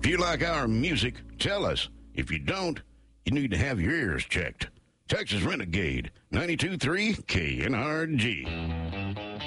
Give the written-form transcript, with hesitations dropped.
you like our music, tell us. If you don't, you need to have your ears checked. Texas Renegade, 92.3 KNRG.